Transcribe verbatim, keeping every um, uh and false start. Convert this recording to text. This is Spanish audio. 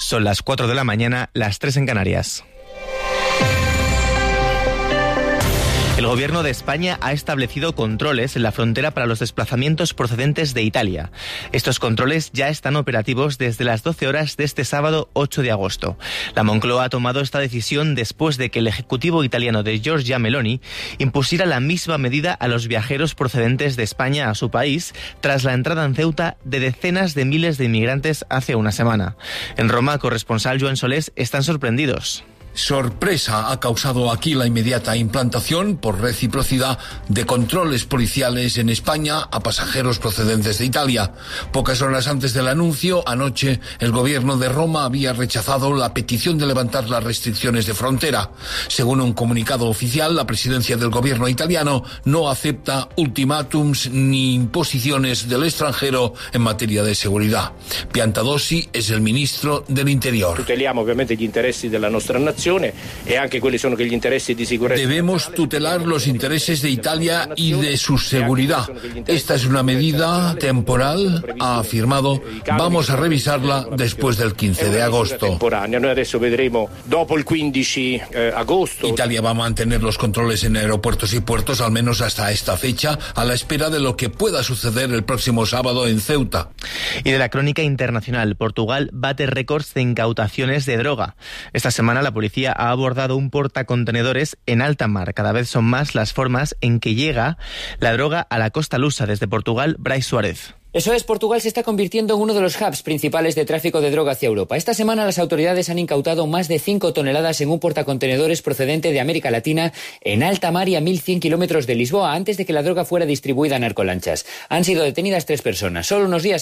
Son las cuatro de la mañana, las tres en Canarias. El Gobierno de España ha establecido controles en la frontera para los desplazamientos procedentes de Italia. Estos controles ya están operativos desde las doce horas de este sábado ocho de agosto. La Moncloa ha tomado esta decisión después de que el Ejecutivo italiano de Giorgia Meloni impusiera la misma medida a los viajeros procedentes de España a su país tras la entrada en Ceuta de decenas de miles de inmigrantes hace una semana. En Roma, corresponsal Joan Solés, están sorprendidos. Sorpresa ha causado aquí la inmediata implantación por reciprocidad de controles policiales en España a pasajeros procedentes de Italia. Pocas horas antes del anuncio, anoche, el gobierno de Roma había rechazado la petición de levantar las restricciones de frontera. Según un comunicado oficial, la presidencia del gobierno italiano no acepta ultimátums ni imposiciones del extranjero en materia de seguridad. Piantadosi es el ministro del Interior. Tuteliamo ovviamente gli interessi della nostra nazione. Debemos tutelar los intereses de Italia y de su seguridad. Esta es una medida temporal, ha afirmado. Vamos a revisarla después del quince de agosto. Italia va a mantener los controles en aeropuertos y puertos al menos hasta esta fecha, a la espera de lo que pueda suceder el próximo sábado en Ceuta. Y de la crónica internacional, Portugal bate récords de incautaciones de droga. Esta semana la policía ha abordado un portacontenedores en alta mar. Cada vez son más las formas en que llega la droga a la costa lusa. Desde Portugal, Brais Suárez. Eso es, Portugal se está convirtiendo en uno de los hubs principales de tráfico de droga hacia Europa. Esta semana las autoridades han incautado más de cinco toneladas en un portacontenedores procedente de América Latina en alta mar y a mil cien kilómetros de Lisboa, antes de que la droga fuera distribuida en narcolanchas. Han sido detenidas tres personas. Solo unos días